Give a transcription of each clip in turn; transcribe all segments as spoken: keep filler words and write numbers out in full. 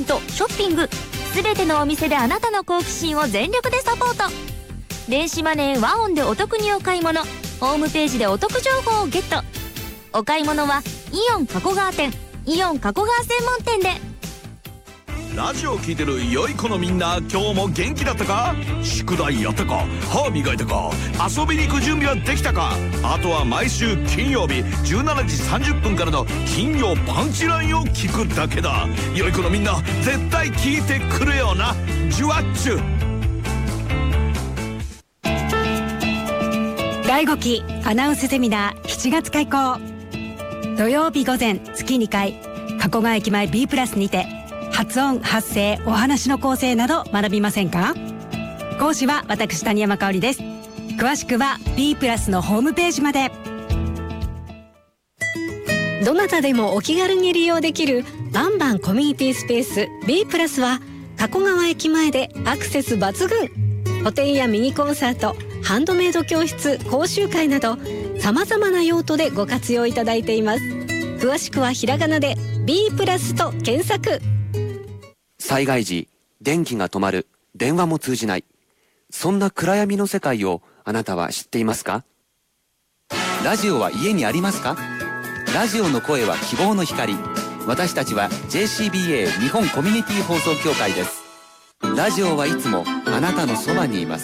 ト、ショッピング、すべてのお店であなたの好奇心を全力でサポート。電子マネーワオンでお得にお買い物、ホームページでお得情報をゲット。お買い物はイオン加古川店、イオン加古川専門店で。 ラジオ聞いてる良い子のみんな、今日も元気だったか？宿題やったか？歯磨いたか？遊びに行く準備はできたか？あとは毎週金曜日じゅうしちじさんじゅっぷんからの金曜パンチラインを聞くだけだ。良い子のみんな絶対聞いてくれよな。ジュワッチュ。 だいごきアナウンスセミナーしちがつ開講。土曜日午前月にかい、加古川駅前 B プラスにて発音、発声、お話の構成など学びませんか？講師は私谷山香織です。詳しくは B プラスのホームページまで。 どなたでもお気軽に利用できるバンバンコミュニティスペース B プラスは加古川駅前でアクセス抜群。個展やミニコンサート、ハンドメイド教室、講習会など様々な用途でご活用いただいています。詳しくはひらがなで B プラスと検索。 災害時、電気が止まる、電話も通じない。そんな暗闇の世界をあなたは知っていますか？ラジオは家にありますか？ラジオの声は希望の光。私たちは ジェーシービーエー 日本コミュニティ放送協会です。ラジオはいつもあなたのそばにいます。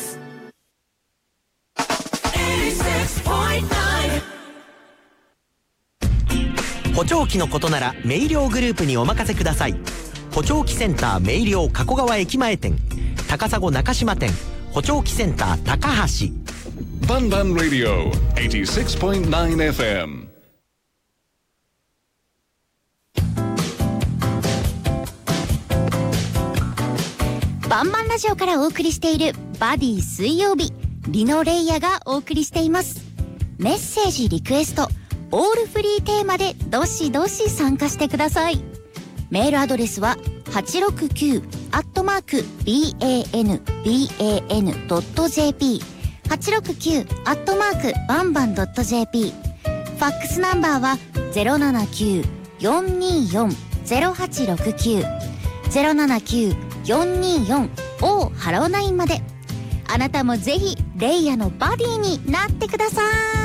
補聴器のことなら明瞭グループにお任せください。補聴器センター明瞭加古川駅前店、高砂中島店、補聴器センター高橋。 バンバンラディオ はちじゅうろくてんきゅうエフエム。 バンバンラジオからお送りしているバディ水曜日、リノレイヤがお送りしています。メッセージ、リクエスト、オールフリーテーマでどしどし参加してください。メールアドレスははちろくきゅうアットマーク バンバンドットジェーピー はちろくきゅうアットマークバンバンドットジェーピー。 ファックスナンバーは ゼロななきゅうよんにーよんゼロはちろくきゅう ゼロななきゅうよんにーよん オー ハローナインまで。あなたもぜひレイヤのバディになってください。